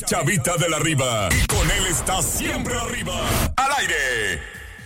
Chavita de la Riva. Y con él está siempre arriba. Al aire.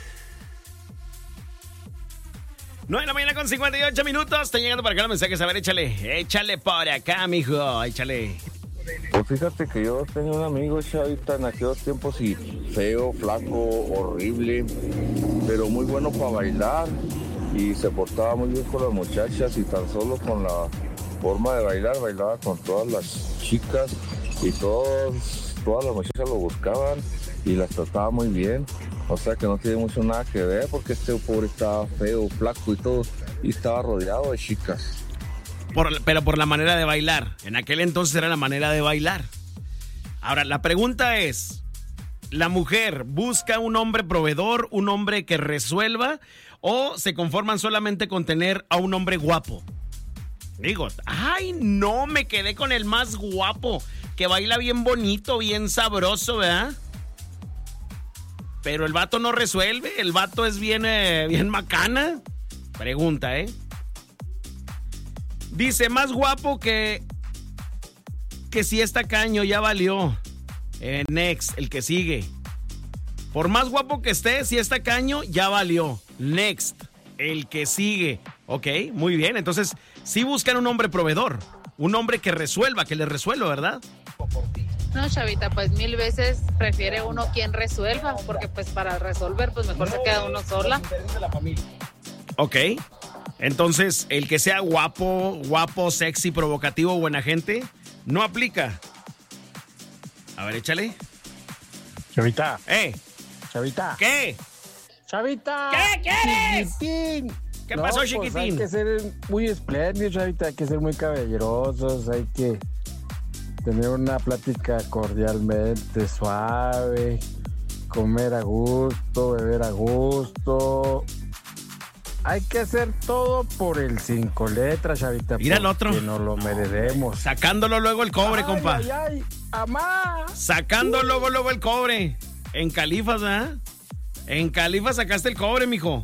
9:58 a.m. Está llegando para acá los mensajes. A ver, échale por acá, mijo. Échale. Pues fíjate que yo tenía un amigo, Chavita, en aquellos tiempos y feo, flaco, horrible, pero muy bueno para bailar y se portaba muy bien con las muchachas y tan solo con la forma de bailar, bailaba con todas las chicas y todas las muchachas lo buscaban y las trataba muy bien. O sea que no tiene mucho nada que ver porque este pobre estaba feo, flaco y todo y estaba rodeado de chicas. Pero por la manera de bailar. En aquel entonces era la manera de bailar. Ahora, la pregunta es, ¿la mujer busca un hombre proveedor, un hombre que resuelva, o se conforman solamente con tener a un hombre guapo? Digo, ay, no, me quedé con el más guapo, que baila bien bonito, bien sabroso, ¿verdad? Pero el vato no resuelve, el vato es bien macana. Pregunta, ¿eh? Dice, más guapo que si está caño, ya valió. Next, el que sigue. Por más guapo que esté, si está caño, ya valió. Next, el que sigue. Ok, muy bien. Entonces, sí buscan un hombre proveedor. Un hombre que resuelva, que le resuelva, ¿verdad? No, Chavita, pues 1000 veces prefiere uno quien resuelva, porque pues para resolver, pues mejor se queda uno sola. Ok. Entonces, el que sea guapo, sexy, provocativo, buena gente, no aplica. A ver, échale. Chavita. Chavita. ¿Qué? Chavita. ¿Qué quieres? Chiquitín. ¿Qué pasó, pues chiquitín? Hay que ser muy espléndido, Chavita. Hay que ser muy caballerosos. Hay que tener una plática cordialmente suave. Comer a gusto, beber a gusto. Hay que hacer todo por el 5 letras, Chavita. Mira el otro. Que nos lo merecemos. Sacándolo luego el cobre, compa. Ay, amá. Sacando luego el cobre. En Califas, ¿verdad? En Califas sacaste el cobre, mijo.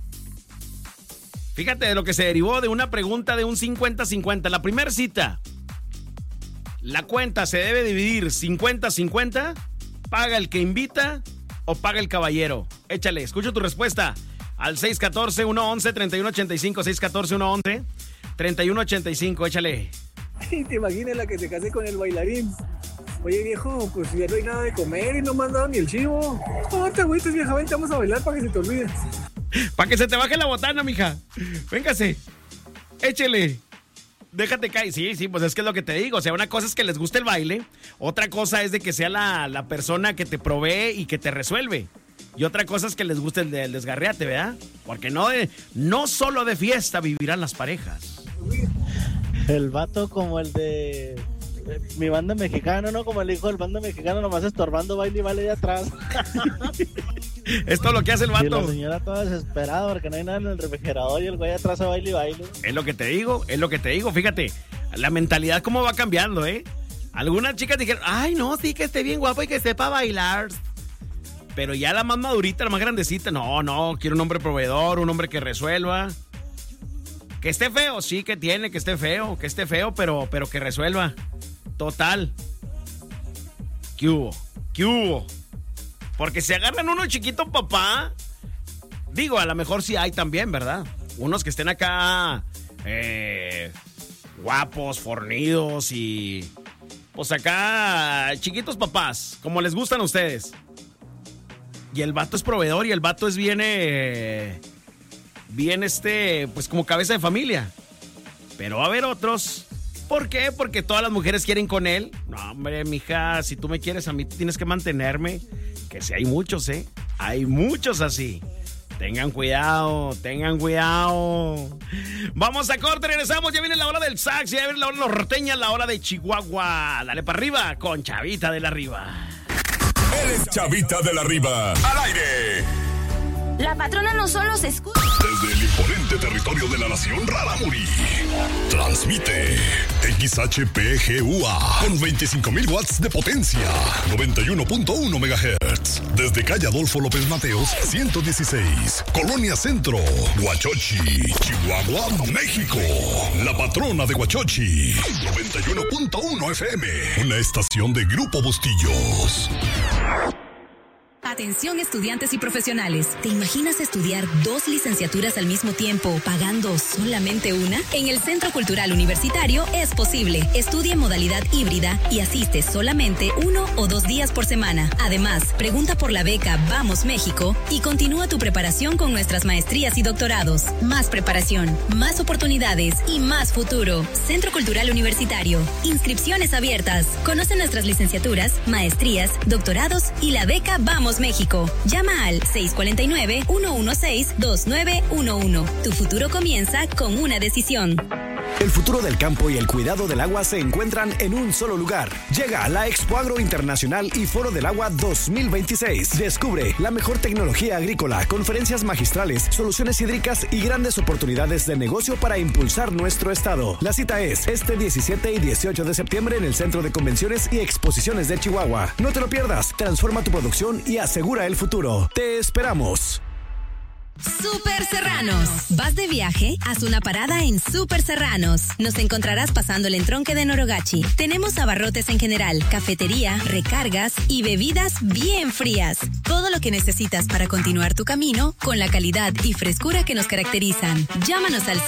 Fíjate de lo que se derivó de una pregunta de un 50-50. La primera cita. La cuenta se debe dividir 50-50. ¿Paga el que invita o paga el caballero? Échale, escucho tu respuesta. Al 614-111-3185, 614-111-3185, échale. ¿Te imaginas la que se case con el bailarín? Oye, viejo, pues ya no hay nada de comer y no me han dado ni el chivo. No te agüites, vieja, vente, vamos a bailar para que se te olvide. Para que se te baje la botana, mija. Véngase, échele. Déjate caer. Sí, pues es que es lo que te digo. O sea, una cosa es que les guste el baile, otra cosa es de que sea la persona que te provee y que te resuelve. Y otra cosa es que les guste el desgarriate, ¿verdad? Porque no solo de fiesta vivirán las parejas. El vato como el de mi banda mexicana, ¿no? Como el hijo del banda mexicano, nomás estorbando baile y baile de atrás. Es todo lo que hace el vato. Y la señora toda desesperada porque no hay nada en el refrigerador y el güey atrás a baile y baile. Es lo que te digo. Fíjate, la mentalidad cómo va cambiando, ¿eh? Algunas chicas dijeron, ay, no, sí, que esté bien guapo y que sepa bailar. Pero ya la más madurita, la más grandecita, no, quiero un hombre proveedor, un hombre que resuelva. Que esté feo, sí, que esté feo, pero que resuelva. Total. ¿Qué hubo? Porque si agarran uno chiquito, papá, digo, a lo mejor sí hay también, ¿verdad? Unos que estén acá guapos, fornidos y pues acá chiquitos papás, como les gustan a ustedes. Y el vato es proveedor y el vato es bien pues como cabeza de familia. Pero va a haber otros. ¿Por qué? Porque todas las mujeres quieren con él. No, hombre, mija, si tú me quieres a mí, tú tienes que mantenerme. Que sí hay muchos, ¿eh? Hay muchos así. Tengan cuidado. Vamos a corte, regresamos. Ya viene la hora del sax, ya viene la hora norteña, la hora de Chihuahua. Dale para arriba con Chavita de la Riva. Él es Chavita de la Riva. Al aire. La patrona no solo se escucha. Desde el imponente territorio de la nación Rarámuri. Transmite XHPGUA con 25,000 watts de potencia. 91.1 MHz. Desde calle Adolfo López Mateos, 116. Colonia Centro, Huachochi, Chihuahua, México. La patrona de Huachochi. 91.1 FM. Una estación de Grupo Bustillos. Atención estudiantes y profesionales. ¿Te imaginas estudiar 2 licenciaturas al mismo tiempo pagando solamente una? En el Centro Cultural Universitario es posible. Estudia en modalidad híbrida y asiste solamente 1 o 2 días por semana. Además, pregunta por la beca Vamos México y continúa tu preparación con nuestras maestrías y doctorados. Más preparación, más oportunidades y más futuro. Centro Cultural Universitario. Inscripciones abiertas. Conoce nuestras licenciaturas, maestrías, doctorados y la beca Vamos México. Llama al 649-116-2911. Tu futuro comienza con una decisión. El futuro del campo y el cuidado del agua se encuentran en un solo lugar. Llega a la Expo Agro Internacional y Foro del Agua 2026. Descubre la mejor tecnología agrícola, conferencias magistrales, soluciones hídricas y grandes oportunidades de negocio para impulsar nuestro estado. La cita es este 17 y 18 de septiembre en el Centro de Convenciones y Exposiciones de Chihuahua. No te lo pierdas. Transforma tu producción y asegura el futuro. Te esperamos. Super Serranos. ¿Vas de viaje? Haz una parada en Super Serranos. Nos encontrarás pasando el entronque de Norogachi. Tenemos abarrotes en general, cafetería, recargas y bebidas bien frías. Todo lo que necesitas para continuar tu camino con la calidad y frescura que nos caracterizan. Llámanos al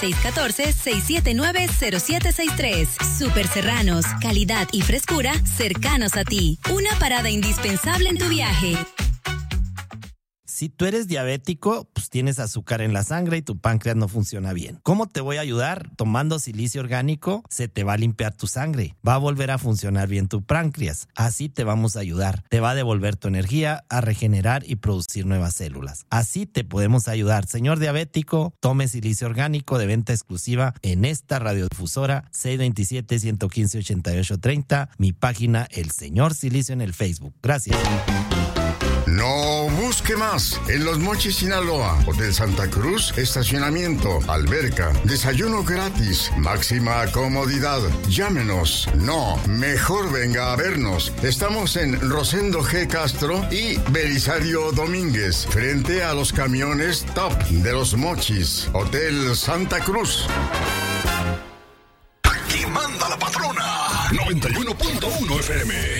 614-679-0763. Super Serranos. Calidad y frescura cercanos a ti. Una parada indispensable en tu viaje. Si tú eres diabético, pues tienes azúcar en la sangre y tu páncreas no funciona bien. ¿Cómo te voy a ayudar? Tomando silicio orgánico, se te va a limpiar tu sangre. Va a volver a funcionar bien tu páncreas. Así te vamos a ayudar. Te va a devolver tu energía, a regenerar y producir nuevas células. Así te podemos ayudar. Señor diabético, tome silicio orgánico de venta exclusiva en esta radiodifusora 627-115-8830. Mi página El Señor Silicio en el Facebook. Gracias. No busque más. En Los Mochis, Sinaloa, Hotel Santa Cruz, estacionamiento, alberca, desayuno gratis, máxima comodidad. Llámenos. No, mejor venga a vernos. Estamos en Rosendo G. Castro y Belisario Domínguez, frente a los camiones Top de Los Mochis, Hotel Santa Cruz. Aquí manda la patrona. 91.1 FM.